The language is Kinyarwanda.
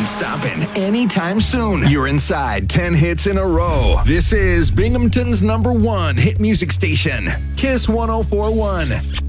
ain't stopping anytime soon. You're inside 10 hits in a row. This is Binghamton's #1 hit music station, Kiss 104.1.